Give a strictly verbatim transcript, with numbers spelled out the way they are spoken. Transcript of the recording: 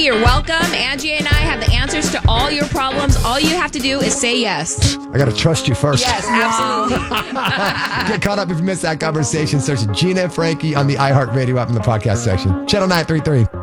Angie, you're welcome. Angie and I have the answers to all your problems. All you have to do is say yes. I got to trust you first. Yes, absolutely. Get caught up if you missed that conversation. Search Gina and Frankie on the iHeartRadio app in the podcast section. Channel nine thirty-three.